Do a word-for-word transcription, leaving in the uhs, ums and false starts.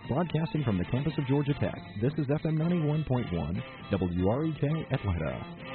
Broadcasting from the campus of Georgia Tech, this is F M ninety-one point one W R E K Atlanta.